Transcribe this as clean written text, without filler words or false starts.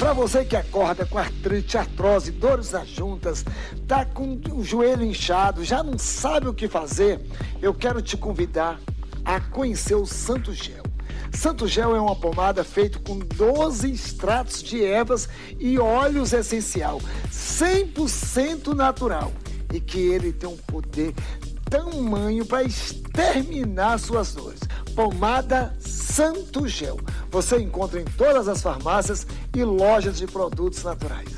Para você que acorda com artrite, artrose, dores nas juntas, tá com o joelho inchado, já não sabe o que fazer, eu quero te convidar a conhecer o Santo Gel. Santo Gel é uma pomada feita com 12 extratos de ervas e óleos essencial, 100% natural, e que ele tem um poder tamanho para exterminar suas dores. Pomada Santo Gel. Você encontra em todas as farmácias e lojas de produtos naturais.